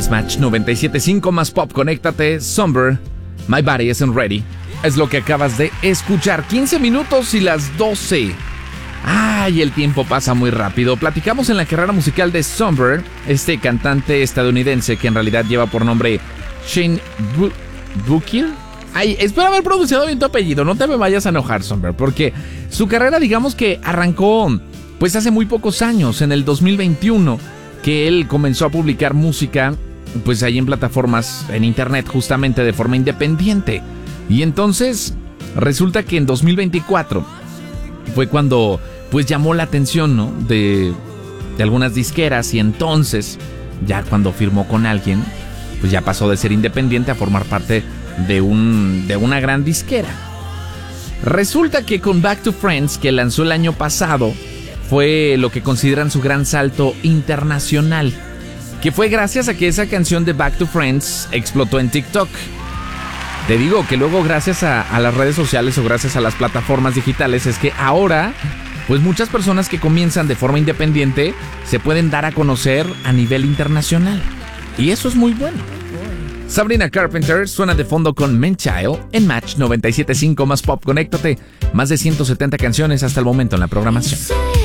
Es Match 97.5 más pop. Conéctate. Somber, My Body Isn't Ready. Es lo que acabas de escuchar. 15 minutos y las 12. Ay, el tiempo pasa muy rápido. Platicamos en la carrera musical de Somber, este cantante estadounidense que en realidad lleva por nombre Shane Bukiel. Ay, espero haber pronunciado bien tu apellido. No te me vayas a enojar, Somber, porque su carrera, digamos que arrancó pues hace muy pocos años, en el 2021, que él comenzó a publicar música pues ahí en plataformas en internet, justamente de forma independiente. Y entonces resulta que en 2024 fue cuando pues llamó la atención, ¿no?, de algunas disqueras, y entonces ya cuando firmó con alguien, pues ya pasó de ser independiente a formar parte de una gran disquera. Resulta que con Back to Friends, que lanzó el año pasado, fue lo que consideran su gran salto internacional, que fue gracias a que esa canción de Back to Friends explotó en TikTok. Te digo que luego gracias a las redes sociales o gracias a las plataformas digitales es que ahora pues muchas personas que comienzan de forma independiente se pueden dar a conocer a nivel internacional, y eso es muy bueno. Sabrina Carpenter suena de fondo con Man Child en Match 97.5 más pop. Conéctate. Más de 170 canciones hasta el momento en la programación.